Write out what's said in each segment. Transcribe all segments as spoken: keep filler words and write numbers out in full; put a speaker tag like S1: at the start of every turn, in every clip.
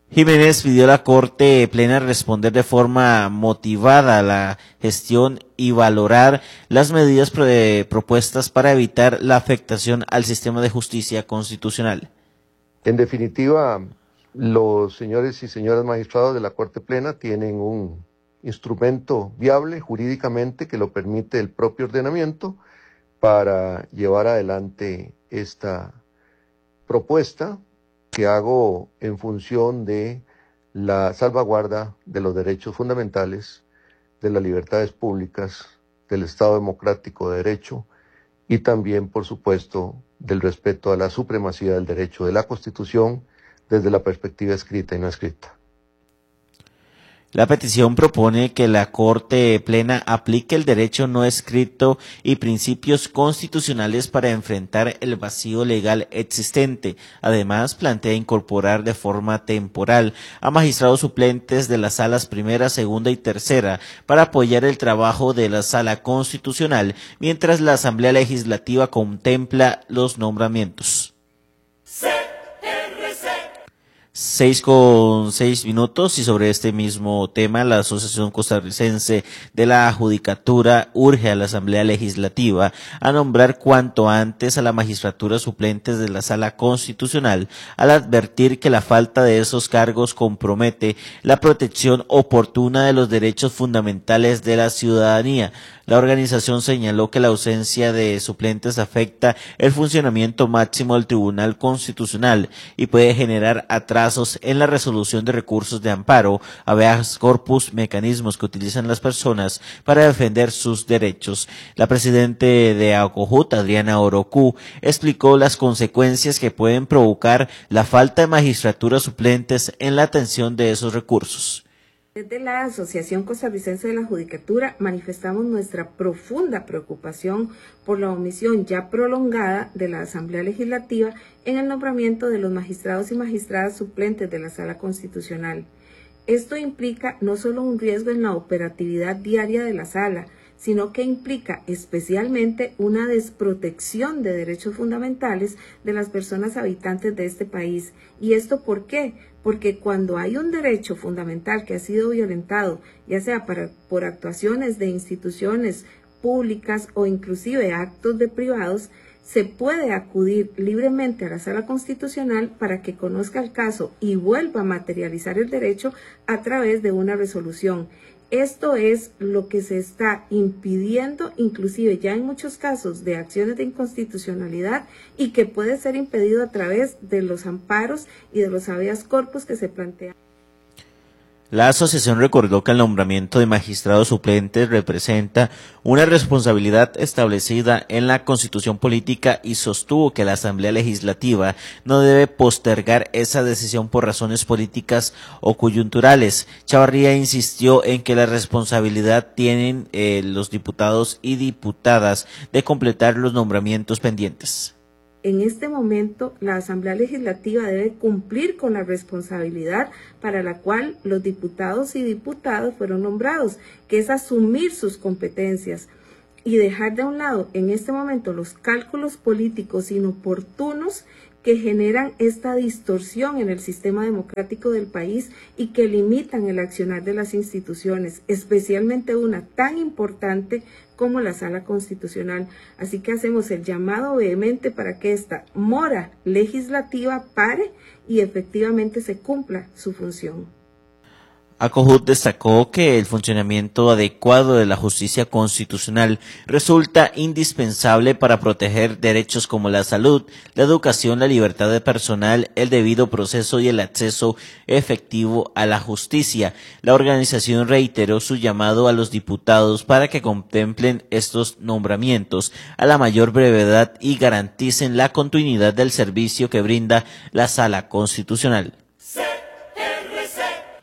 S1: Jiménez pidió a la Corte Plena responder de forma motivada a la gestión y valorar las medidas propuestas para evitar la afectación al sistema de justicia constitucional.
S2: En definitiva, los señores y señoras magistrados de la Corte Plena tienen un instrumento viable jurídicamente que lo permite el propio ordenamiento para llevar adelante esta propuesta que hago en función de la salvaguarda de los derechos fundamentales, de las libertades públicas, del Estado democrático de derecho y también, por supuesto, del respeto a la supremacía del derecho de la Constitución desde la perspectiva escrita y no escrita.
S1: La petición propone que la Corte Plena aplique el derecho no escrito y principios constitucionales para enfrentar el vacío legal existente. Además, plantea incorporar de forma temporal a magistrados suplentes de las salas primera, segunda y tercera para apoyar el trabajo de la Sala Constitucional, mientras la Asamblea Legislativa contempla los nombramientos. Seis con seis minutos y sobre este mismo tema la Asociación Costarricense de la Judicatura urge a la Asamblea Legislativa a nombrar cuanto antes a la magistratura suplentes de la Sala Constitucional al advertir que la falta de esos cargos compromete la protección oportuna de los derechos fundamentales de la ciudadanía. La organización señaló que la ausencia de suplentes afecta el funcionamiento máximo del Tribunal Constitucional y puede generar atrasos en la resolución de recursos de amparo, habeas corpus, mecanismos que utilizan las personas para defender sus derechos. La presidenta de ACOJUT, Adriana Orocu, explicó las consecuencias que pueden provocar la falta de magistraturas suplentes en la atención de esos recursos.
S3: Desde la Asociación Costarricense de la Judicatura manifestamos nuestra profunda preocupación por la omisión ya prolongada de la Asamblea Legislativa en el nombramiento de los magistrados y magistradas suplentes de la Sala Constitucional. Esto implica no solo un riesgo en la operatividad diaria de la Sala, sino que implica especialmente una desprotección de derechos fundamentales de las personas habitantes de este país. ¿Y esto por qué? Porque cuando hay un derecho fundamental que ha sido violentado, ya sea para, por actuaciones de instituciones públicas o inclusive actos de privados, se puede acudir libremente a la Sala Constitucional para que conozca el caso y vuelva a materializar el derecho a través de una resolución. Esto es lo que se está impidiendo, inclusive ya en muchos casos de acciones de inconstitucionalidad, y que puede ser impedido a través de los amparos y de los habeas corpus que se plantean.
S1: La asociación recordó que el nombramiento de magistrados suplentes representa una responsabilidad establecida en la Constitución Política y sostuvo que la Asamblea Legislativa no debe postergar esa decisión por razones políticas o coyunturales. Chavarría insistió en que la responsabilidad tienen eh, los diputados y diputadas de completar los nombramientos pendientes.
S3: En este momento, la Asamblea Legislativa debe cumplir con la responsabilidad para la cual los diputados y diputadas fueron nombrados, que es asumir sus competencias y dejar de un lado en este momento los cálculos políticos inoportunos que generan esta distorsión en el sistema democrático del país y que limitan el accionar de las instituciones, especialmente una tan importante como la Sala Constitucional. Así que hacemos el llamado vehemente para que esta mora legislativa pare y efectivamente se cumpla su función.
S1: ACOJUT destacó que el funcionamiento adecuado de la justicia constitucional resulta indispensable para proteger derechos como la salud, la educación, la libertad de personal, el debido proceso y el acceso efectivo a la justicia. La organización reiteró su llamado a los diputados para que contemplen estos nombramientos a la mayor brevedad y garanticen la continuidad del servicio que brinda la Sala Constitucional.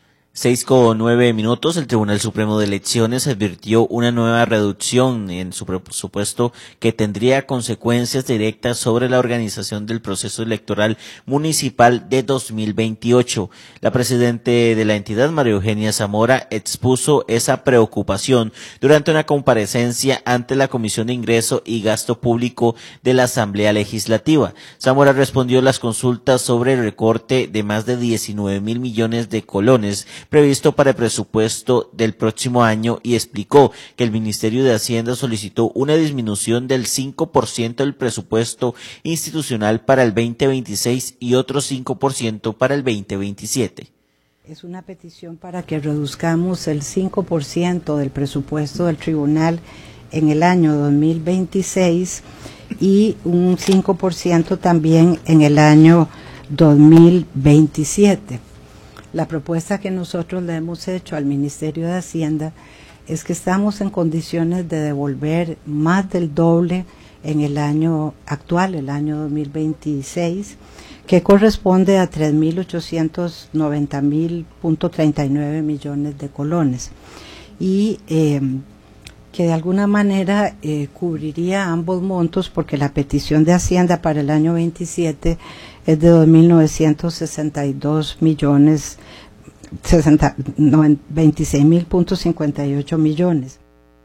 S1: Seis con nueve minutos, el Tribunal Supremo de Elecciones advirtió una nueva reducción en su presupuesto que tendría consecuencias directas sobre la organización del proceso electoral municipal de dos mil veintiocho. La presidente de la entidad, María Eugenia Zamora, expuso esa preocupación durante una comparecencia ante la Comisión de Ingreso y Gasto Público de la Asamblea Legislativa. Zamora respondió las consultas sobre el recorte de más de diecinueve mil millones de colones previsto para el presupuesto del próximo año y explicó que el Ministerio de Hacienda solicitó una disminución del cinco por ciento del presupuesto institucional para el veinte veintiséis y otro cinco por ciento para el veinte veintisiete.
S4: Es una petición para que reduzcamos el cinco por ciento del presupuesto del tribunal en el año dos mil veintiséis y un cinco por ciento también en el año dos mil veintisiete. La propuesta que nosotros le hemos hecho al Ministerio de Hacienda es que estamos en condiciones de devolver más del doble en el año actual, el año dos mil veintiséis, que corresponde a tres mil ochocientos noventa mil punto treinta y nueve millones de colones. Y eh, que de alguna manera eh, cubriría ambos montos, porque la petición de Hacienda para el año veintisiete es de dos mil novecientos sesenta y dos millones, veintiséis mil punto cincuenta y ocho millones.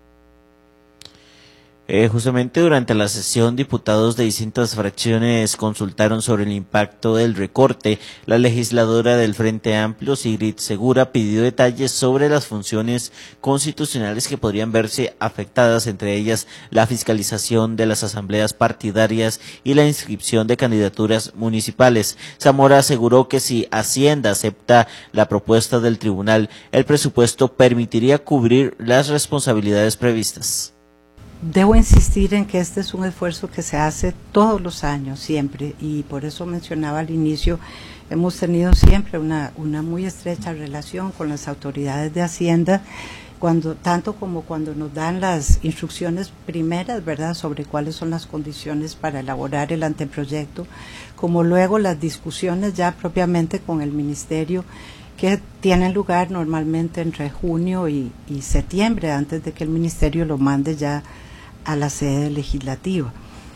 S1: Eh, justamente durante la sesión, diputados de distintas fracciones consultaron sobre el impacto del recorte. La legisladora del Frente Amplio, Sigrid Segura, pidió detalles sobre las funciones constitucionales que podrían verse afectadas, entre ellas la fiscalización de las asambleas partidarias y la inscripción de candidaturas municipales. Zamora aseguró que si Hacienda acepta la propuesta del tribunal, el presupuesto permitiría cubrir las responsabilidades previstas.
S4: Debo insistir en que este es un esfuerzo que se hace todos los años, siempre, y por eso mencionaba al inicio, hemos tenido siempre una, una muy estrecha relación con las autoridades de Hacienda, cuando, tanto como cuando nos dan las instrucciones primeras, ¿verdad?, sobre cuáles son las condiciones para elaborar el anteproyecto, como luego las discusiones ya propiamente con el Ministerio, que tienen lugar normalmente entre junio y, y septiembre, antes de que el Ministerio lo mande ya a la sede legislativa.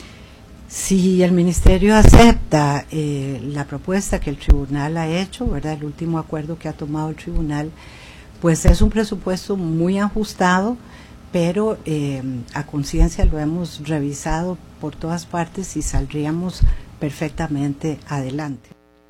S4: Si el Ministerio acepta eh, la propuesta que el Tribunal ha hecho, ¿verdad?, el último acuerdo que ha tomado el Tribunal, pues es un presupuesto muy ajustado, pero eh, a conciencia lo hemos revisado por todas partes y saldríamos perfectamente adelante.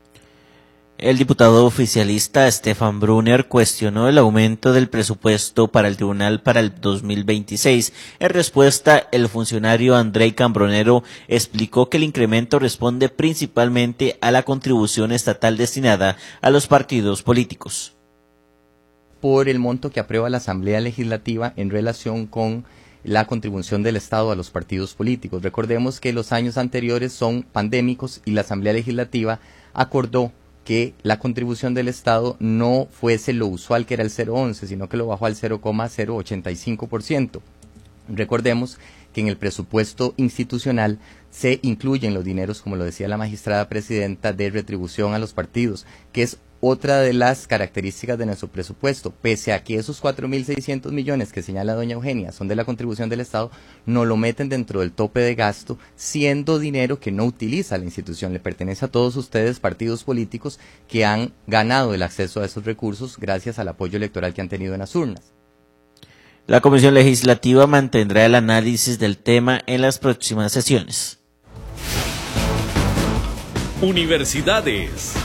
S1: El diputado oficialista Stefan Brunner cuestionó el aumento del presupuesto para el tribunal para el dos mil veintiséis. En respuesta, el funcionario Andrei Cambronero explicó que el incremento responde principalmente a la contribución estatal destinada a los partidos políticos.
S5: Por el monto que aprueba la Asamblea Legislativa en relación con la contribución del Estado a los partidos políticos. Recordemos que los años anteriores son pandémicos y la Asamblea Legislativa acordó que la contribución del Estado no fuese lo usual, que era el cero coma once, sino que lo bajó al cero coma cero ochenta y cinco por ciento. Recordemos que en el presupuesto institucional se incluyen los dineros, como lo decía la magistrada presidenta, de retribución a los partidos, que es otra de las características de nuestro presupuesto. Pese a que esos cuatro mil seiscientos millones que señala doña Eugenia son de la contribución del Estado, no lo meten dentro del tope de gasto, siendo dinero que no utiliza la institución. Le pertenece a todos ustedes, partidos políticos, que han ganado el acceso a esos recursos gracias al apoyo electoral que han tenido en las urnas.
S1: La Comisión Legislativa mantendrá el análisis del tema en las próximas sesiones.
S6: Universidades.